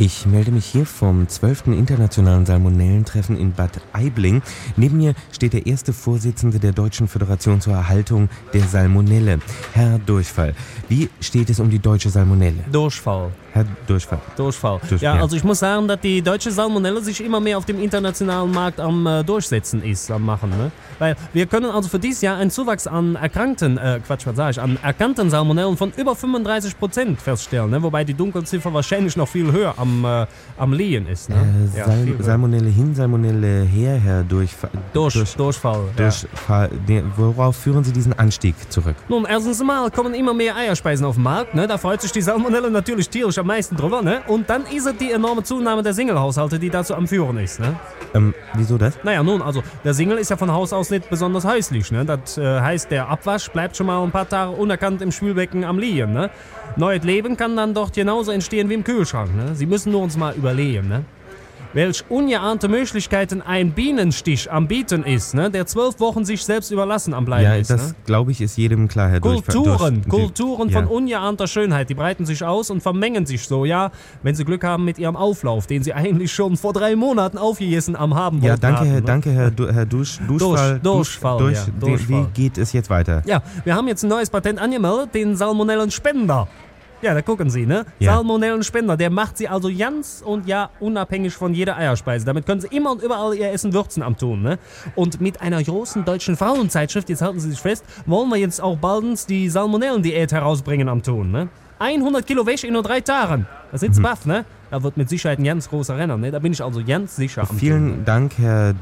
Ich melde mich hier vom 12. Internationalen Salmonellentreffen in Bad Aibling. Neben mir steht der erste Vorsitzende der Deutschen Föderation zur Erhaltung der Salmonelle, Herr Durchfall. Wie steht es um die deutsche Salmonelle? Durchfall. Herr Durchfall. Ja, also ich muss sagen, dass die deutsche Salmonelle sich immer mehr auf dem internationalen Markt am Durchsetzen ist, am Machen. Ne? Weil wir können also für dieses Jahr einen Zuwachs an erkannten Salmonellen von über 35% feststellen, ne? Wobei die Dunkelziffer wahrscheinlich noch viel höher am Liegen ist. Ne? Salmonelle hin, Salmonelle her, Herr Durchfall. Durchfall. Worauf führen Sie diesen Anstieg zurück? Nun, erstens mal kommen immer mehr Eierspeisen auf den Markt. Ne? Da freut sich die Salmonelle natürlich tierisch am meisten drüber. Ne? Und dann ist es die enorme Zunahme der Single-Haushalte, die dazu am Führen ist. Ne? Wieso das? Naja, nun, also der Single ist ja von Haus aus nicht besonders häuslich. Ne? Das heißt, der Abwasch bleibt schon mal ein paar Tage unerkannt im Spülbecken am Liegen. Ne? Neues Leben kann dann dort genauso entstehen wie im Kühlschrank. Ne? Sie müssen nur uns mal überlegen, ne? Welch ungeahnte Möglichkeiten ein Bienenstich am Bieten ist, ne? Der 12 Wochen sich selbst überlassen am Bleiben ist. Ja, das glaube ich ist jedem klar, Herr Kulturen von ungeahnter Schönheit, die breiten sich aus und vermengen sich so, ja, wenn sie Glück haben mit ihrem Auflauf, den sie eigentlich schon vor 3 Monaten aufgegessen haben wollten. Ja, danke, Herr Durchfall. Wie geht es jetzt weiter? Ja, wir haben jetzt ein neues Patent angemeldet, den Salmonellenspender. Ja, da gucken Sie, ne? Ja. Salmonellenspender, der macht Sie also ganz und ja unabhängig von jeder Eierspeise. Damit können Sie immer und überall Ihr Essen würzen am Tun, ne? Und mit einer großen deutschen Frauenzeitschrift, jetzt halten Sie sich fest, wollen wir jetzt auch baldens die Salmonellendiät herausbringen am Tun, ne? 100 Kilo Wäsche in nur 3 Tagen. Das ist baff, ne? Da wird mit Sicherheit ein ganz großer Renner, ne? Da bin ich also ganz sicher am Vielen Tun. Dank, Herr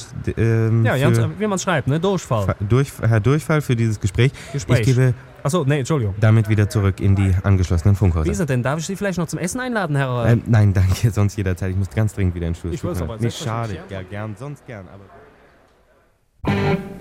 Wie man schreibt, ne? Durchfall. Herr Durchfall für dieses Gespräch. Ich gebe Achso, nee, Entschuldigung. damit wieder zurück in die angeschlossenen Funkhäuser. Wie ist es denn? Darf ich Sie vielleicht noch zum Essen einladen, Herr? Nein, danke, sonst jederzeit. Ich muss ganz dringend wieder ins Stuhl. Ich weiß aber, Nicht schade, sonst gern, aber...